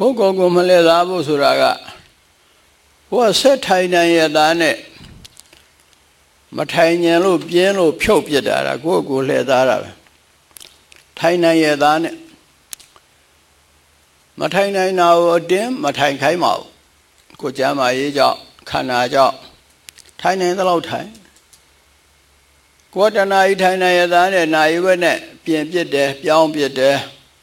ကိုမလဲသားဖို့ဆိုတာကကိုကဆက်ထိုင်နိုင်ရတာနဲ့မထိုင်ဉဏ်လို့ပြင်းလို့ဖြုတ်ပြစ်တာကိုလှည့်သားတာပဲထိုင်နိုင်ရတာနဲ့မထိုင်နိုင်တာကိုအတင်းမထိုင်ခိုင်းပါဘူးကိုကျမ်းမာရေးကြောင့်ခန္ဓာကြောင့်ထိုင်နိုင်သလောက်ထိုင်ကိုတဏှာကြီးထိုင်နိုင်ရတာနဲ့နာယီဝက်နဲ့ပြင်ပြစ်တယ်ပြောင်းပြစ်တယ်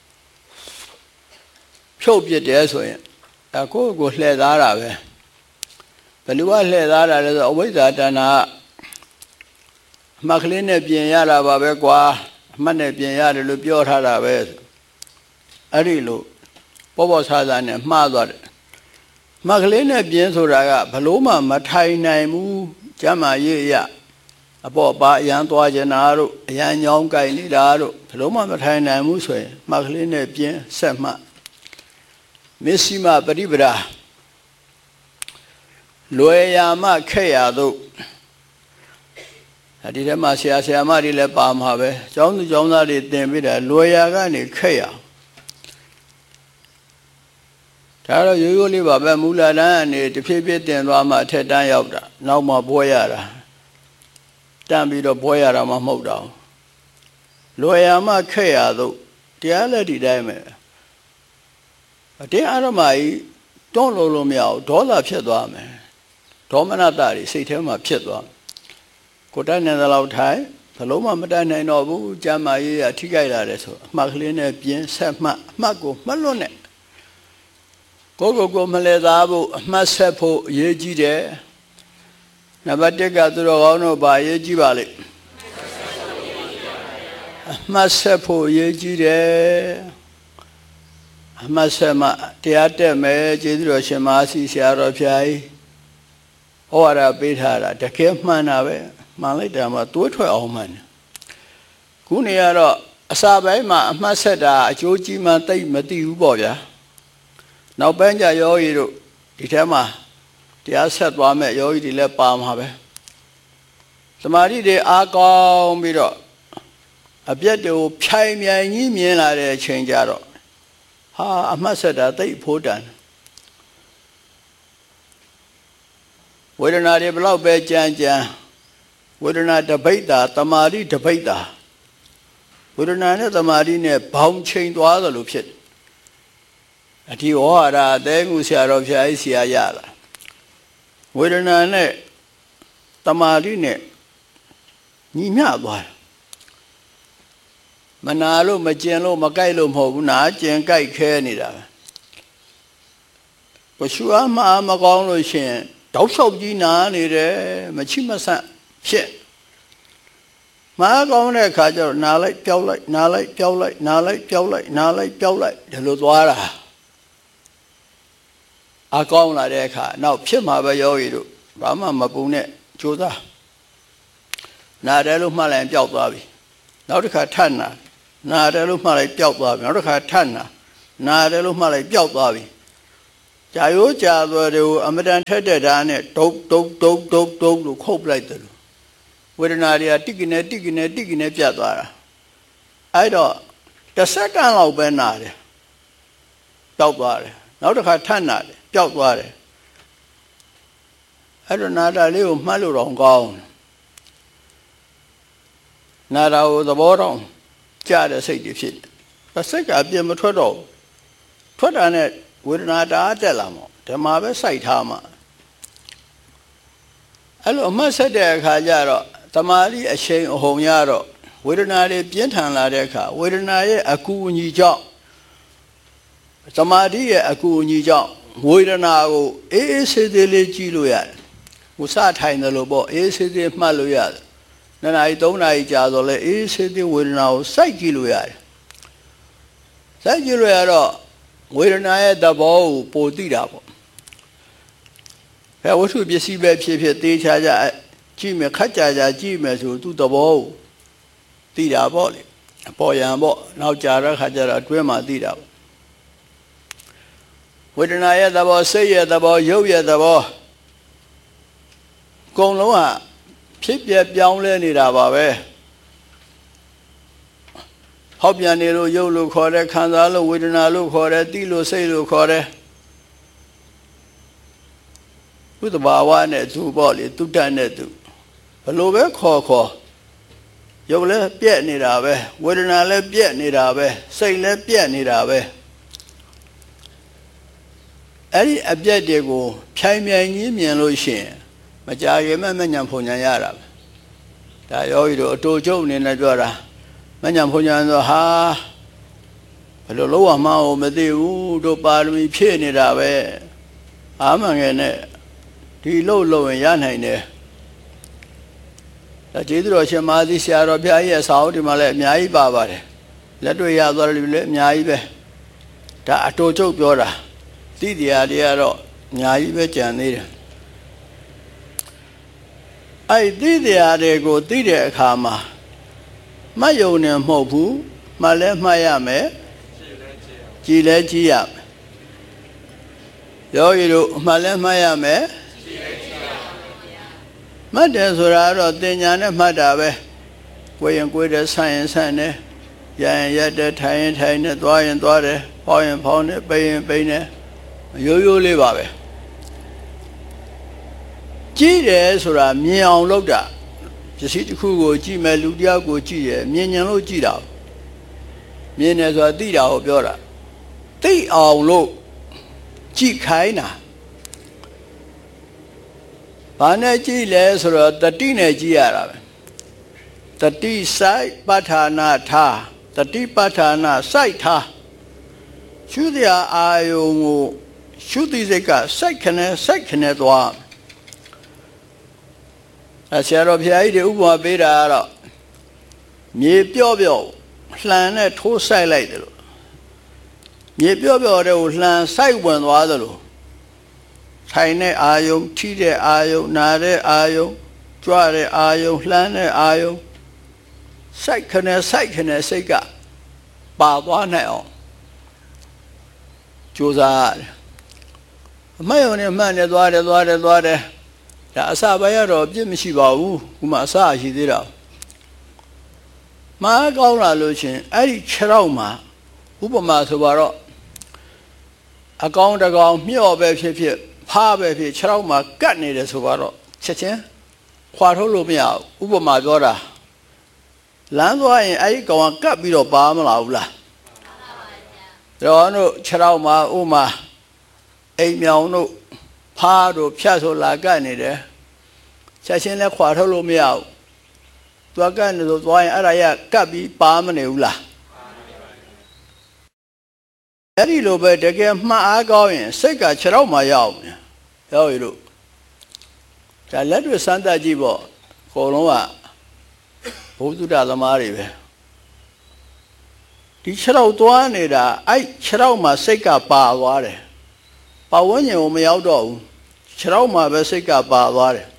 ဖြုတ်ပြစ်တယ်ဆိုရင်ကိုလှည့်သားတာပဲဘယ်လိုကလှည့်သားတာလဲဆိုအဝိဇ္ဇာတဏှာအမှတ်ကလေးနဲ့ပြင်ရတာပါပဲကွာအမှတ်နဲ့ပြင်ရတယ်လို့ပြောထားတာပဲအဲ့ဒီလိုပေါ်ဆာဆာနဲ့မှားသွားတယ်အမှတ်ကလေးနဲ့ပြင်ဆိုတာကဘလို့မှမထိုင်နိုင်ဘူးကျမ်းမာရေးရအပေါ်ပါအရန်သွားကျင်တာတို့အရန်ညောင်းကြိုက်နေတာတို့ဘလို့မှမထိုင်နိုင်ဘူးဆိုရင်အမှတ်ကလေးနဲ့ပြင်ဆက်မှမစ္စည်းမပရိပဒါလွယ်ရာမှခက်ရာတို့ဒီထဲမှာဆရာမတွေလည်းပါမှာပဲကျောင်းသူကျောင်းသားတွေသင်ပြီးတာလွယ်ရာကနေခက်ရာဒါတော့ရိုးရိုးလေးပါပဲမူလတန်းကနေတဖြည်းဖြည်းတင်သွားမှအထက်တန်းရောက်တာနောက်မှဘွဲရတာတန်းပြီးတော့ဘွဲရတာမှမဟုတ်တော့လွယ်ရာမှခက်ရာတို့တရားလက်ဒီတိုင်းပဲတရားအရမကြီးတွန်းလို့မရဘူးဒေါသဖြစ်သွားမယ်ဒေါမနတတွေစိတ်ထဲမှာဖြစ်သွားကိုတတ်နေသလောက်ထိုင်ဘလုံးမှမတတ်နိုင်တော့ဘူးကျမ်းမာရေးရထိခိုက်လာတယ်ဆိုအမှတ်ကလေးနဲ့ပြင်းဆက်မှတ်အမှတ်ကိုမှတ်လွတ်နဲ့ကိုမလဲသားဖို့အမှတ်ဆက်ဖို့အရေးကြီးတယ်နံပါတ်1ကသူတော်ကောင်းတို့ပါအရေးကြီးပါလေအမှတ်ဆက်ဖို့အရေးကြီးတယ်အမှတ်ဆက်မှတရားတက်မယ်ကျေးဇူးတော်ရှင်မဟာစီဆရာတော်ဖျားကြီးဟောရပေးထားတာတကယ်မှန်တာပဲမှန်လိုက်တာမှတွေးထွက်အောင်မှန်တယ်ခုနေရတော့အစာပိုင်းမှာအမှတ်ဆက်တာအကျိုးကြီးမှသိမသိဘူးပေါ့ဗျာနောက်ပိုင်းကျယောဂီတို့ဒီထဲမှာတရားဆက်သွားမဲ့ယောဂီတွေလည်းပါမှာပဲသမာဓိတွေအားကောင်းပြီးတော့အပြတ်တွေကိုဖြိုင်မြိုင်ကြီးမြင်လာတဲ့အချိန်ကျတော့ဟာအမှတ်ဆက်တာသိဖို့တန်ဝေဒနာတွေဘလောက်ပဲကြမ်းဝေဒနာတပိဋ္ဌာတမာတိတပိဋ္ဌာဝေဒနာနဲ့တမာတိနဲ့ဘောင်ချိန်သွားသလိုဖြစ်အထီဝါရာအသေးငူဆရာတော်ဖျားကြီးဆရာရလာဝေဒနာနဲ့တမာတိနဲ့ညီမျှသွားတယ်မနာလို့မကျင်လို့မကြိုက်လို့မဟုတ်ဘူးနာကျင်ကြိုက်ခဲနေတာပဲပရှုအားမကောင်းလို့ရှင်တောက်လျှောက်ကြီးနာနေတယ်မချိမဆန့်ဖြစ်မကောင်းတဲ့အခါကျတော့နာလိုက်ပြောက်လိုက်နာလိုက်ပြောက်လိုက်နာလိုက်ပြောက်လိုက်နာလိုက်ပြောက်လိုက်ဒီလိုသွားတာအကောင်းလာတဲ့အခါနောက်ဖြစ်မှာပဲယောဂီတို့ဘာမှမပူနဲ့ကြိုးစားနာတယ်လို့မှတ်လိုက်ပြောက်သွားပြီနောက်တစ်ခါထပ်နာတယ်လို့မှတ်လိုက်ပြောက်သွားပြီနောက်တစ်ခါထပ်နာတယ်လို့မှတ်လိုက်ပြောက်သွားပြီကြာရိုးကြာသွယ်တွေကိုအမတန်ထက်တဲ့ဓာတ်နဲ့ဒုတ်လို့ခုတ်ပလိုက်တယ်လို့ဝေဒနာတွေကတိကနေပြတ်သွားတာအဲ့တော့တစ်စက္ကန့်လောက်ပဲနာတယ်ပျောက်သွားတယ်နောက်တစ်ခါထပ်နာတယ်ပျောက်သွားတယ်အဲ့တော့နာတာလေးကိုမှတ်လို့တော့ကောင်းနာတာကိုသဘောတော့ကြားတဲ့စိတ်တွေဖြစ်တယ်စိတ်ကအပြင်းမထွက်တော့ထွက်တာနဲ့ဝေဒနာတာတက်လာမှာဓမ္မပဲစိုက်ထားမှာအဲ့လိုအမှတ်ဆက်တဲ့အခါကျတော့တမာတိအရှိန်အဟုန်ရတော့ဝေဒနာတွေပြင်းထန်လာတဲ့အခါဝေဒနာရဲ့အကူအညီကြောင့်တမာတိရဲ့အကူအညီကြောင့်ဝေဒနာကိုအေးဆေးသေးလေးကြည့်လို့ရတယ်။ဟိုစထိုင်တယ်လို့ပေါ့အေးဆေးသေးမှတ်လို့ရတယ်။2 နာရီ 3 နာရီကြာတော့လေအေးဆေးသေးဝေဒနာကိုစိုက်ကြည့်လို့ရတယ်။စိုက်ကြည့်လို့ရတော့ဝေဒနာရဲ့သဘောကိုပိုသိတာပေါ့။ဝတ္ထုပစ္စည်းပဲဖြစ်သေးချာကြည့်မယ်ခက်ကြာကြည့်မယ်ဆိုသူ့သဘောကိုသိတာပေါ့လေ။အပေါ်ယံပေါ့နောက်ကြာတဲ့ခါကျတော့အတွင်းမှာသိတာပေါ့ဝေဒနာရဲ့သဘောစိတ်ရဲ့သဘောရုပ်ရဲ့သဘောအကုန်လုံးဟာဖြစ်ပြပြောင်းလဲနေတာပါပဲဟောက်ပြန်နေလို့ရုပ်လို့ခေါ်တယ်ခံစားလို့ဝေဒနာလို့ခေါ်တယ်သိလို့စိတ်လို့ခေါ်တယ်ဘုဒ္ဓဘာဝနဲ့သူပေါ့လေသူတတ်နဲ့သူဘလို့ပဲခေါ်ရုပ်လည်းပြက်နေတာပဲဝေဒနာလည်းပြက်နေတာပဲစိတ်လည်းပြက်နေတာပဲအဲ့ဒီအပြက်တွေကိုဖြိုင်မြိုင်ကြီးမြင်လို့ရှိရင်မကြာခင်မှမညံဖုန်ညာရတာပဲဒါယောဂီတို့အတူကျုပ်အနေနဲ့ပြောတာမညံဖုန်ညာဆိုဟာဘယ်လိုလုပ်ရမှန်းမသိဘူးတို့ပါရမီဖြည့်နေတာပဲအာမငယ်နဲ့ဒီလို့ရင်ရနိုင်တယ်ဒါကျေးဇူးတော်ရှင်မသီဆရာတော်ဘုရားရဲ့စာအုပ်ဒီမှာလည်းအများကြီးပါပါတယ်လက်တွေ့ရသွားတယ်လည်းအများကြီးပဲဒါအတူကျုပ်ပြောတာသိတရားတွေကတော့အများကြီးပဲကြံသေးတယ်အဲ့သိတရားတွေကိုသိတဲ့အခါမှာမှတ်ယုံနေမဟုတ်ဘူးမှတ်လဲမှတ်ရမယ်ကြည်လဲကြည်ရမယ်ယောဂီတို့မှတ်လဲမှတ်ရမယ်မှတ်တယ်ဆိုတာတော့သင်ညာနဲ့မှတ်တာပဲကိုယ်ရင်ကိုယ်တယ်ဆန့်ရင်ဆန့်တယ်ရရင်ရက်တယ်ထိုင်ရင်ထိုင်တယ်သွားရင်သွားတယ်ဖောင်းရင်ဖောင်းတယ်ပိန်ရင်ပိန်တယ်ရိုးရိုးလေးပါပဲကြည့်တယ်ဆိုတာမြင်အောင်လုပ်တာပစ္စည်းတစ်ခုကိုကြည့်မယ်လူတယောက်ကိုကြည့်ရမြင်ဉဏ်လို့ကြည့်တာမြင်တယ်ဆိုတာသိတာကိုပြောတာသိအောင်လို့ကြည့်ခိုင်းတာဘာနဲ့ကြည့်လဲဆိုတော့တတိနဲ့ကြည့်ရတာပဲတတိစိုက်ပဋ္ဌာနာထားတတိပဋ္ဌာနာစိုက်ထားရှုတရားအာယုံကိုရှုတိစိတ်ကစိုက်ခနဲ့သွားဆရာတော်ဘုရားကြီးတွေဥပမာပေးတာကတော့မြေပြော့လှန်နဲ့ထိုးစိုက်လိုက်တယ်လို့မြေပြော့တဲ့ကိုလှန်စိုက်ဝင်သွားတယ်လို့ထိုင်တဲ့အာယုံထိတဲ့အာယုံနာတဲ့အာယုံကြွတဲ့အာယုံလှမ်းတဲ့အာယုံစိုက်ခနဲ့စိတ်ကပါသွားနိုင်အောင်ကြိုးစားရတယ်အမှတ်ရုံနဲ့မှတ်နေသွားတယ်ဒါအစပိုင်းကတော့ပြစ်မရှိပါဘူးခုမှအစရှိသေးတာမှားကောင်းလာလို့ရှင်အဲ့ဒီခြေထောက်မှာဥပမာဆိုပါတော့အကောင်တကောင်မျှော့ပဲဖြစ်ဖားပဲဖြစ်ခြေထောက်မှာကတ်နေတယ်ဆိုပါတော့ချက်ချင်းခွာထုတ်လို့မရဘူးဥပမာပြောတာလမ်းသွားရင်အဲ့ဒီကောင်ကကတ်ပြီးတော့ပါမလာဘူးလားတော့တို့ခြေထောက်မှာဥမာအိမ်မြောင်တို့ဖားတို့ဖြတ်ဆိုလာကတ်နေတယ်ချက်ချင်းလဲခွာထုတ်လို့မရဘူးသွားကတ်နေဆိုသွားရင်အဲ့ဒါရကတ်ပြီးပါမနေဘူးလားအဲ့ဒီလိုပဲတကယ်မှတ်အားကောင်းရင်စိတ်ကခြေထောက်မှာရောက်ရလို့ဒါလက်တွေ့စမ်းသပ်ကြည့်ပေါ့အကုန်လုံးကဘုဒ္ဓသမားတွေပဲဒီခြေထောက်သွားနေတာအဲ့ခြေထောက်မှာစိတ်ကပါသွားတယ်ပတ်ဝန်းကျင်ကိုမရောက်တော့ဘူးခြေထောက်မှာပဲစိတ်ကပါသွားတယ်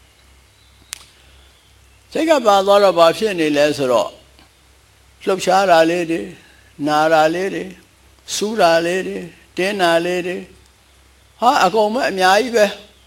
စိတ်ကပါသွားတော့ဘာဖြစ်နေလဲဆိုတော့လှုပ်ရှားတာလေးတွေနာတာလေးတွေစူးတာလေးတွေတင်းတာလေးတွေဟာအကုန်မဲ့အများကြီးပဲ